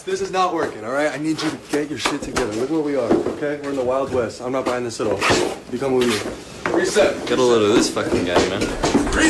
this is not working, all right? I need you to get your shit together. Look where we are, okay? We're in the Wild West. I'm not buying this at all. You come with me. Reset. Get a load of this fucking guy, man.